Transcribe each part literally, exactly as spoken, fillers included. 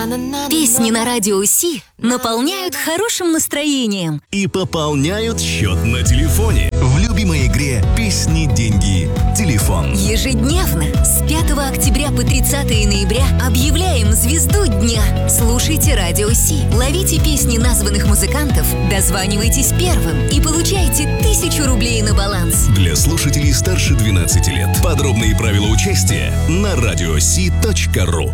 Песни на Радио Си наполняют хорошим настроением и пополняют счет на телефоне в любимой игре «Песни, деньги, телефон». Ежедневно с пятого октября по тридцатое ноября объявляем звезду дня. Слушайте Радио Си, ловите песни названных музыкантов, дозванивайтесь первым и получайте тысячу рублей на баланс. Для слушателей старше двенадцати лет. Подробные правила участия на радиоси точка ру.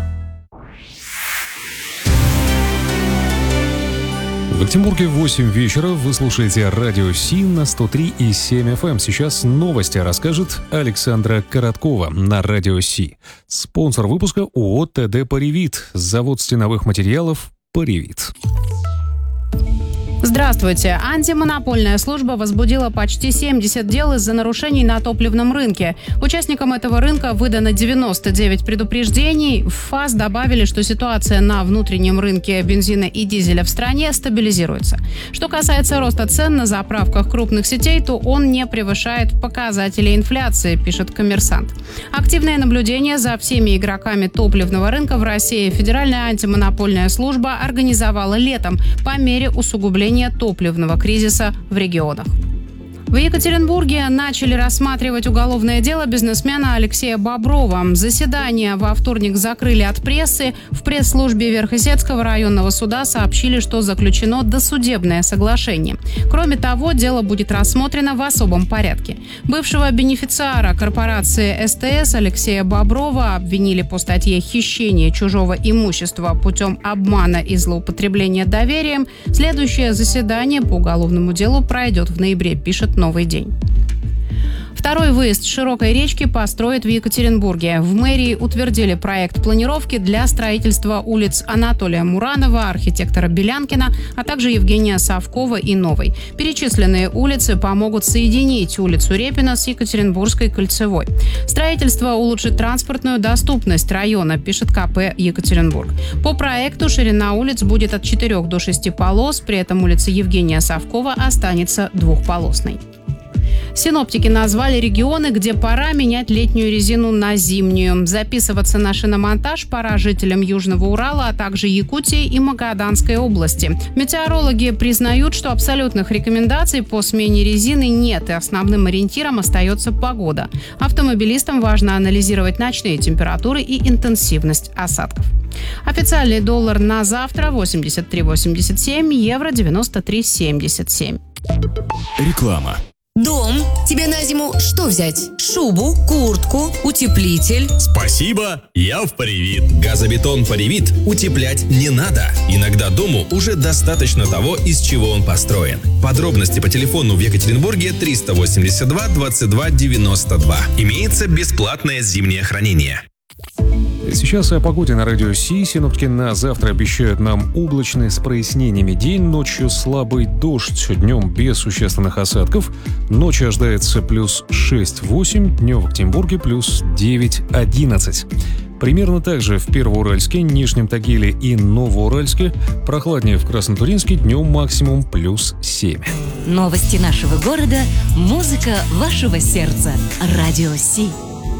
В Екатеринбурге в восемь вечера вы слушаете Радио Си на сто три и семь эф эм. Сейчас новости расскажет Александра Короткова на Радио Си. Спонсор выпуска ООО ТД «Паривит». Завод стеновых материалов «Паривит». Здравствуйте. Антимонопольная служба возбудила почти семьдесят дел из-за нарушений на топливном рынке. Участникам этого рынка выдано девяносто девять предупреждений. В ФАС добавили, что ситуация на внутреннем рынке бензина и дизеля в стране стабилизируется. Что касается роста цен на заправках крупных сетей, то он не превышает показатели инфляции, пишет «Коммерсант». Активное наблюдение за всеми игроками топливного рынка в России Федеральная антимонопольная служба организовала летом по мере усугубления топливного кризиса в регионах. В Екатеринбурге начали рассматривать уголовное дело бизнесмена Алексея Боброва. Заседание во вторник закрыли от прессы. В пресс-службе Верхесецкого районного суда сообщили, что заключено досудебное соглашение. Кроме того, дело будет рассмотрено в особом порядке. Бывшего бенефициара корпорации эс тэ эс Алексея Боброва обвинили по статье «Хищение чужого имущества путем обмана и злоупотребления доверием». Следующее заседание по уголовному делу пройдет в ноябре, пишет «Новый день». Второй выезд широкой речки построят в Екатеринбурге. В мэрии утвердили проект планировки для строительства улиц Анатолия Муранова, архитектора Белянкина, а также Евгения Савкова и Новой. Перечисленные улицы помогут соединить улицу Репина с Екатеринбургской кольцевой. Строительство улучшит транспортную доступность района, пишет ка пэ «Екатеринбург». По проекту ширина улиц будет от четырех до шести полос, при этом улица Евгения Савкова останется двухполосной. Синоптики назвали регионы, где пора менять летнюю резину на зимнюю. Записываться на шиномонтаж пора жителям Южного Урала, а также Якутии и Магаданской области. Метеорологи признают, что абсолютных рекомендаций по смене резины нет, и основным ориентиром остается погода. Автомобилистам важно анализировать ночные температуры и интенсивность осадков. Официальный доллар на завтра восемьдесят три восемьдесят семь, евро девяносто три семьдесят семь. Реклама. Дом. Тебе на зиму что взять? Шубу, куртку, утеплитель? Спасибо, я в Паривит. Газобетон Паривит утеплять не надо. Иногда дому уже достаточно того, из чего он построен. Подробности по телефону в Екатеринбурге триста восемьдесят два двадцать два девяносто два. Имеется бесплатное зимнее хранение. Сейчас о погоде на Радио Си. Синоптики на завтра обещают нам облачный с прояснениями день, ночью слабый дождь, днем без существенных осадков. Ночью ожидается плюс шесть-восемь, днем в Екатеринбурге плюс девять-одиннадцать. Примерно так же в Первоуральске, Нижнем Тагиле и Новоуральске. Прохладнее в Краснотуринске, днем максимум плюс семь. Новости нашего города, музыка вашего сердца. Радио Си.